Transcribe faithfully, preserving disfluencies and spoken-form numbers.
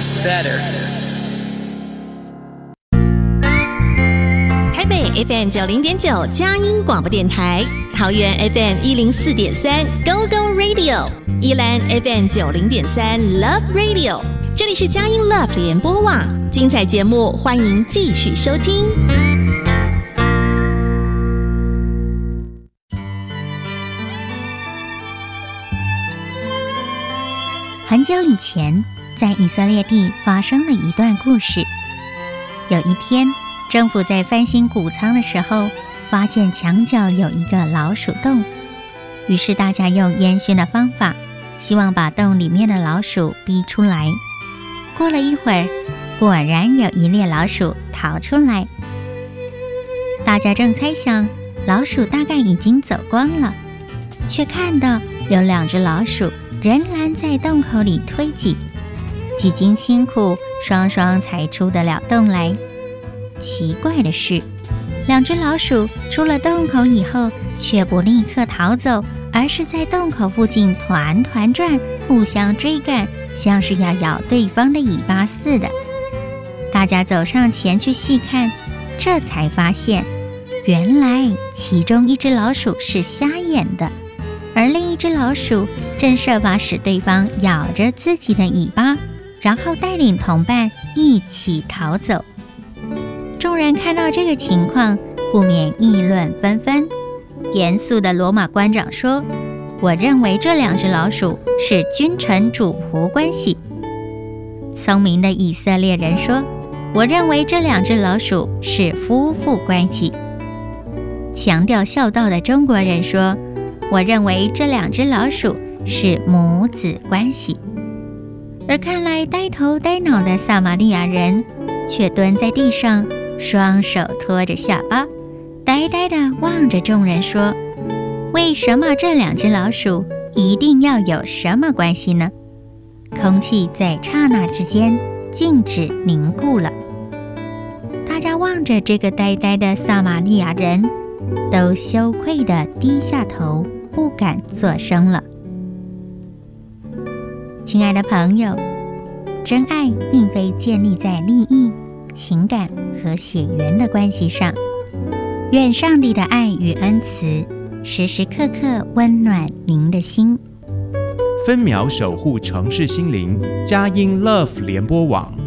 That's better. 台北 F M 九零点九佳音广播电台，桃园 F M 一零四点三 Go Go Radio， 宜兰 F M 九零点三 Love Radio。这里是佳音 Love 联播网，精彩节目欢迎继续收听。 很久以前，在以色列地发生了一段故事。有一天，政府在翻新谷仓的时候，发现墙角有一个老鼠洞，于是大家用烟熏的方法，希望把洞里面的老鼠逼出来。过了一会儿，果然有一列老鼠逃出来。大家正猜想老鼠大概已经走光了，却看到有两只老鼠仍然在洞口里推挤，几经辛苦，双双才出得了洞来。奇怪的是，两只老鼠出了洞口以后，却不立刻逃走，而是在洞口附近团团转，互相追赶，像是要咬对方的尾巴似的。大家走上前去细看，这才发现，原来其中一只老鼠是瞎眼的，而另一只老鼠正设法使对方咬着自己的尾巴，然后带领同伴一起逃走。众人看到这个情况，不免议论纷纷。严肃的罗马官长说：“我认为这两只老鼠是君臣主仆关系。”聪明的以色列人说：“我认为这两只老鼠是夫妇关系。”强调孝道的中国人说：“我认为这两只老鼠是母子关系。”而看来呆头呆脑的撒玛利亚人却蹲在地上，双手托着下巴，呆呆地望着众人说：“为什么这两只老鼠一定要有什么关系呢？”空气在刹那之间静止凝固了。大家望着这个呆呆的撒玛利亚人，都羞愧地低下头，不敢作声了。亲爱的朋友，真爱并非建立在利益、情感和血缘的关系上。愿上帝的爱与恩慈时时刻刻温暖您的心。 分秒守护城市心灵，佳音 Love 联播网。